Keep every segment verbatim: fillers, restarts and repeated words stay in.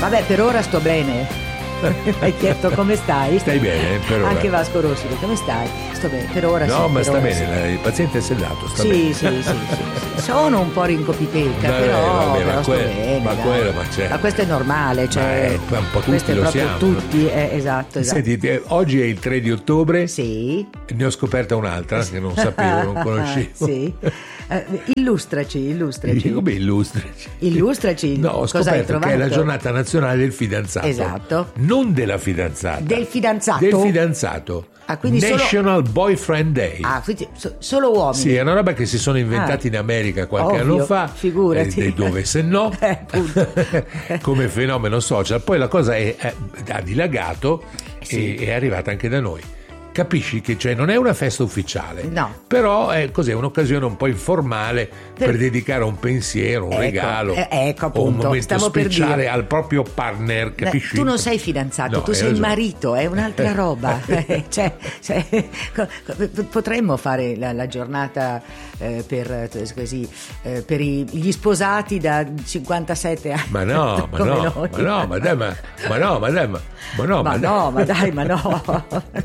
Vabbè, per ora sto bene. Hai chiesto come stai? Stai bene per ora? Anche Vasco Rossi, come stai? Sto bene, per ora no, sì. No, ma sta bene, sì. la, il paziente è sedato, sta sì, bene. Sì, sì, sì, sì. Sono un po' rincopitecca, Vabbè, però, vabbè, però ma sto quello, bene. ma, quello, ma, certo. ma questo è normale, cioè, ma è, un po' tutti questo è lo proprio siamo. tutti, eh, esatto, esatto. Senti, te, oggi è il tre di ottobre. Sì. Ne ho scoperta un'altra che non sapevo, non conoscevo. Sì. Uh, illustraci, illustraci. Come illustraci? Illustraci. No, ho Cosa hai scoperto trovato? che è la giornata nazionale del fidanzato. Esatto. Non della fidanzata. Del fidanzato? Del fidanzato. Ah, quindi National solo... Boyfriend Day. Ah, quindi so, solo uomini. Sì, è una roba che si sono inventati ah, in America qualche ovvio, anno fa. Figurati. E dove se no, eh, come fenomeno social. Poi la cosa è, è, ha dilagato sì. e è arrivata anche da noi. Capisci che cioè, non è una festa ufficiale, no. Però è così, un'occasione un po' informale per, per dedicare un pensiero, un ecco, regalo, eh, ecco, appunto, o un momento stavo speciale per dire. al proprio partner, capisci? Tu non sei fidanzato, no, tu sei ragione. marito, è un'altra roba. cioè, cioè, potremmo fare la, la giornata eh, per, così, eh, per i, gli sposati da cinquantasette anni. Ma no, ma no, noi. ma no, ma dai, ma, ma no, ma dai, ma, ma no, ma, ma no, dai. ma dai, ma no.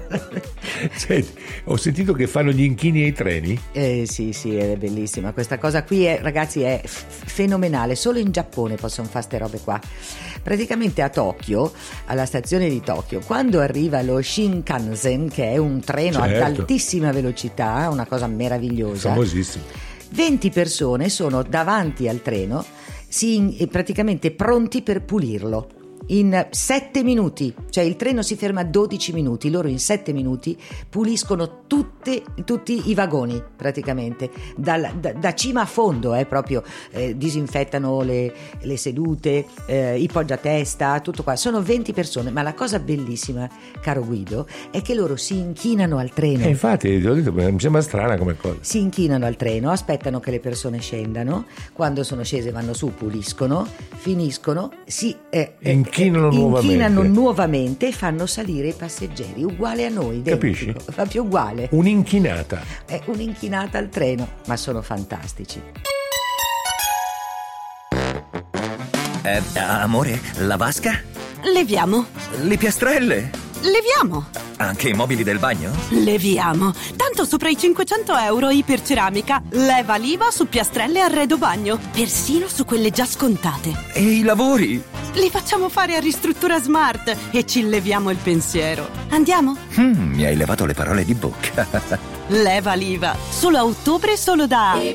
Senti, ho sentito che fanno gli inchini ai treni. Eh sì, sì, è bellissima. Questa cosa qui, è, ragazzi, è f- fenomenale. Solo in Giappone possono fare ste robe qua. Praticamente a Tokyo, alla stazione di Tokyo, quando arriva lo Shinkansen, che è un treno certo. ad altissima velocità, una cosa meravigliosa. Famosissimo. venti persone sono davanti al treno, si, praticamente pronti per pulirlo. In sette minuti, cioè il treno si ferma dodici minuti, loro in sette minuti puliscono tutte, tutti i vagoni praticamente, Dal, da, da cima a fondo, eh, proprio eh, disinfettano le, le sedute, eh, i poggiatesta, tutto qua. Sono venti persone, ma la cosa bellissima, caro Guido, è che loro si inchinano al treno. Eh, infatti, ti ho detto, mi sembra strana come cosa. Si inchinano al treno, aspettano che le persone scendano, quando sono scese vanno su, puliscono, finiscono, si... Eh, inchinano nuovamente. Inchinano nuovamente e fanno salire i passeggeri, uguale a noi, identico. Capisci? Proprio uguale. Un'inchinata. È un'inchinata al treno, ma sono fantastici. Eh, amore, la vasca? Leviamo. Le piastrelle? Leviamo. Anche i mobili del bagno? Leviamo. Tanto sopra i cinquecento euro iperceramica. Leva l'I V A su piastrelle e arredo bagno. Persino su quelle già scontate. E i lavori? Li facciamo fare a Ristruttura Smart e ci leviamo il pensiero. Andiamo? Mm, mi hai levato le parole di bocca. Leva l'I V A. Solo a ottobre, solo da...